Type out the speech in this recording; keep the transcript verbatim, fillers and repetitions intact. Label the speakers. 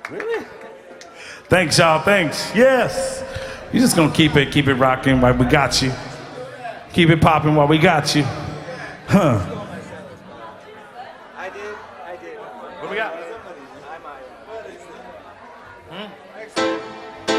Speaker 1: Really? Thanks, y'all. Thanks. Yes. You're just gonna keep it, keep it rocking while we got you. Keep it popping while we got you. Huh.